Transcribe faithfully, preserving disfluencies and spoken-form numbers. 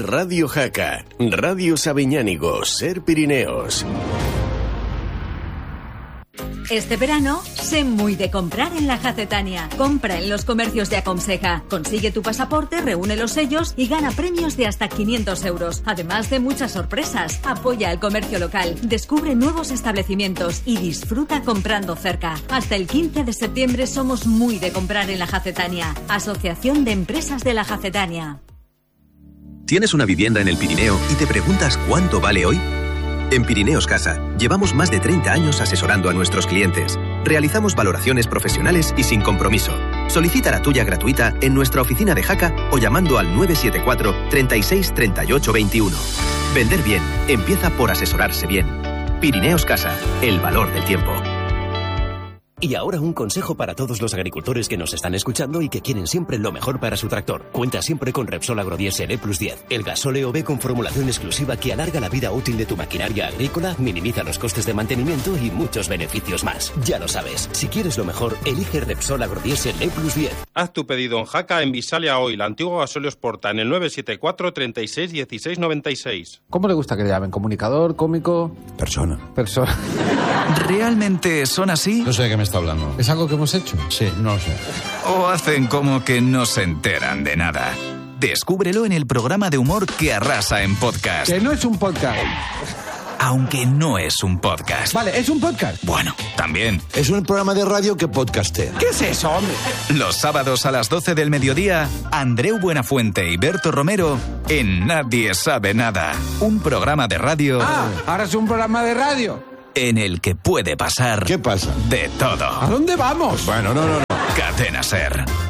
Radio Jaca, Radio Sabiñánigo, Ser Pirineos. Este verano, sé muy de comprar en la Jacetania. Compra en los comercios de Aconseja. Consigue tu pasaporte, reúne los sellos y gana premios de hasta quinientos euros. Además de muchas sorpresas. Apoya el comercio local, descubre nuevos establecimientos y disfruta comprando cerca. Hasta el quince de septiembre somos muy de comprar en la Jacetania. Asociación de Empresas de la Jacetania. ¿Tienes una vivienda en el Pirineo y te preguntas cuánto vale hoy? En Pirineos Casa, llevamos más de treinta años asesorando a nuestros clientes. Realizamos valoraciones profesionales y sin compromiso. Solicita la tuya gratuita en nuestra oficina de Jaca o llamando al nueve siete cuatro, treinta y seis, treinta y ocho veintiuno. Vender bien empieza por asesorarse bien. Pirineos Casa, el valor del tiempo. Y ahora un consejo para todos los agricultores que nos están escuchando y que quieren siempre lo mejor para su tractor. Cuenta siempre con Repsol Agrodiesel E plus diez, el gasóleo B con formulación exclusiva que alarga la vida útil de tu maquinaria agrícola, minimiza los costes de mantenimiento y muchos beneficios más. Ya lo sabes, si quieres lo mejor, elige Repsol Agrodiesel E plus diez. Haz tu pedido en Jaca en Visalia Oil, antiguo Gasóleo Sporta, en el nueve siete cuatro, treinta y seis, dieciséis noventa y seis. ¿Cómo le gusta que le llamen? ¿Comunicador? ¿Cómico? Persona. Persona. ¿Realmente son así? No sé de qué me está hablando. ¿Es algo que hemos hecho? Sí, no lo sé. ¿O hacen como que no se enteran de nada? Descúbrelo en el programa de humor que arrasa en podcast. Que no es un podcast. Aunque no es un podcast. Vale, ¿es un podcast? Bueno, también. Es un programa de radio que podcastea. ¿Qué es eso, hombre? Los sábados a las doce del mediodía, Andreu Buenafuente y Berto Romero en Nadie Sabe Nada. Un programa de radio... Ah, ahora es un programa de radio. En el que puede pasar... ¿Qué pasa? De todo. ¿A dónde vamos? Bueno, no, no, no. Cadena Ser.